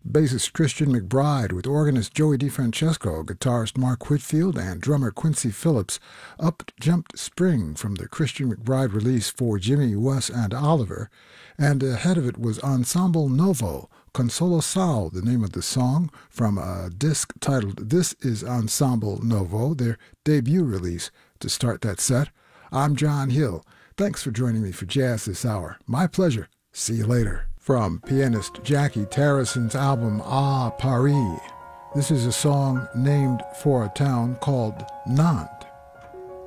bassist Christian McBride with organist Joey DeFrancesco, guitarist Mark Whitfield, and drummer Quincy Phillips. Up Jumped Spring from the Christian McBride release For Jimmy, Wes, and Oliver. And ahead of it was Ensemble Novo, Con Solo Sal, the name of the song, from a disc titled This Is Ensemble Novo, their debut release, to start that set. I'm John Hill. Thanks for joining me for Jazz this hour. My pleasure. See you later. From pianist Jackie Tarrison's album Ah Paris, this is a song named for a town called Nantes.